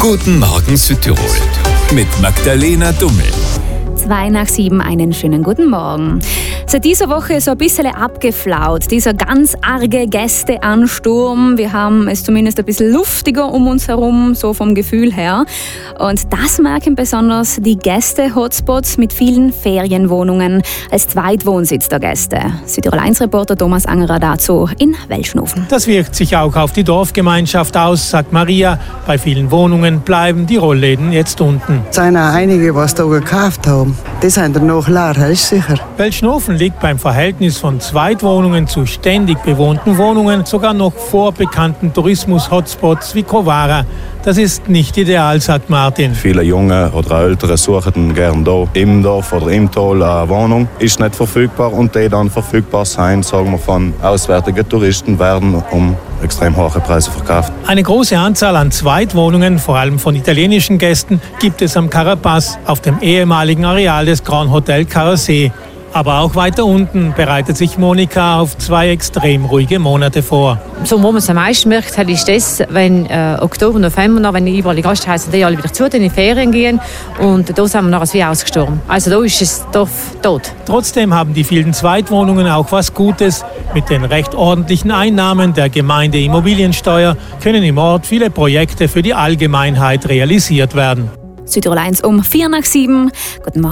Guten Morgen Südtirol mit Magdalena Dummel. 6:02, einen schönen guten Morgen. Seit dieser Woche so ein bisschen abgeflaut, dieser ganz arge Gästeansturm. Wir haben es zumindest ein bisschen luftiger um uns herum, so vom Gefühl her. Und das merken besonders die Gäste-Hotspots mit vielen Ferienwohnungen als Zweitwohnsitz der Gäste. Südtirol 1-Reporter Thomas Angerer dazu in Welschnofen. Das wirkt sich auch auf die Dorfgemeinschaft aus, sagt Maria. Bei vielen Wohnungen bleiben die Rollläden jetzt unten. Es sind auch einige, die es hier gekauft haben. Die sind noch leer, das ist sicher. Welschnofen liegt beim Verhältnis von Zweitwohnungen zu ständig bewohnten Wohnungen sogar noch vor bekannten Tourismus-Hotspots wie Kowara. Das ist nicht ideal, sagt Martin. Viele Junge oder Ältere suchen gerne hier im Dorf oder im Tal eine Wohnung. Ist nicht verfügbar und die dann verfügbar sein, sagen wir, von auswärtigen Touristen werden um extrem hohe Preise verkauft. Eine große Anzahl an Zweitwohnungen, vor allem von italienischen Gästen, gibt es am Carapaz, auf dem ehemaligen Areal des Grand Hotel Carasee. Aber auch weiter unten bereitet sich Monika auf 2 extrem ruhige Monate vor. So, wo man es am meisten merkt, ist das, wenn Oktober, November, noch, wenn überall die Gasthäuser die alle wieder zu, in die Ferien gehen. Und da sind wir noch wie ausgestorben. Also da ist das Dorf tot. Trotzdem haben die vielen Zweitwohnungen auch was Gutes. Mit den recht ordentlichen Einnahmen der Gemeindeimmobiliensteuer können im Ort viele Projekte für die Allgemeinheit realisiert werden. Südtirol 1 um 6:04. Guten Morgen.